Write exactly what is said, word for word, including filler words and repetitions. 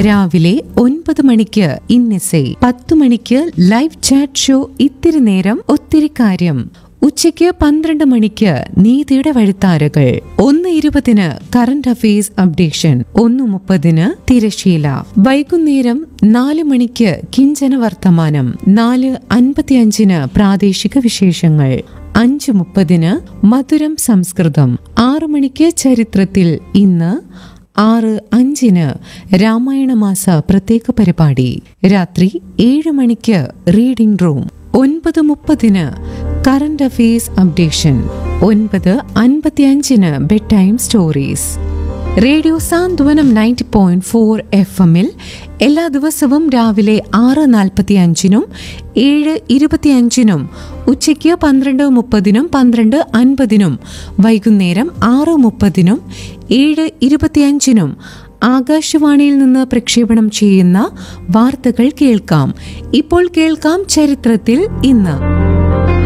രാവിലെ ഒൻപത് മണിക്ക് ഇന്നിസൈ, പത്തു മണിക്ക് ലൈവ് ചാറ്റ് ഷോ ഇത്തിരി നേരം ഒത്തിരി കാര്യം, ഉച്ചയ്ക്ക് പന്ത്രണ്ട് മണിക്ക് നീതിയുടെ വഴിത്താരകൾ, ഒന്ന് ഇരുപതിന് കറന്റ് അഫയേഴ്സ് അപ്ഡേഷൻ, ഒന്ന് മുപ്പതിന് തിരശീല, വൈകുന്നേരം നാല് മണിക്ക് കിഞ്ചന വർത്തമാനം, നാല് അൻപത്തിയഞ്ചിന് പ്രാദേശിക വിശേഷങ്ങൾ, അഞ്ച് മുപ്പതിന് മധുരം സംസ്കൃതം, ആറു മണിക്ക് ചരിത്രത്തിൽ ഇന്ന്, ആറ് അഞ്ചിന് രാമായണ മാസ പ്രത്യേക പരിപാടി, രാത്രി ഏഴ് മണിക്ക് റീഡിംഗ് റൂം, ഒൻപത് മുപ്പതിന് കറന്റ് അഫയേഴ്സ് അപ്ഡേഷൻ, ഒൻപത് അൻപത്തിയഞ്ചിന് ബെഡ് ടൈം സ്റ്റോറീസ്. റേഡിയോ സാന്ത്വനം നയൻറ്റി പോയിന്റ് ഫോർ എഫ് എമ്മിൽ എല്ലാ ദിവസവും രാവിലെ ആറ് നാൽപ്പത്തി അഞ്ചിനും ഏഴ് ഇരുപത്തിയഞ്ചിനും ഉച്ചയ്ക്ക് പന്ത്രണ്ട് മുപ്പതിനും പന്ത്രണ്ട് അൻപതിനും വൈകുന്നേരം ആറ് മുപ്പതിനും ഏഴ് ഇരുപത്തിയഞ്ചിനും ആകാശവാണിയിൽ നിന്ന് പ്രക്ഷേപണം ചെയ്യുന്ന വാർത്തകൾ കേൾക്കാം. ഇപ്പോൾ കേൾക്കാം ചരിത്രത്തിൽ ഇന്ന്.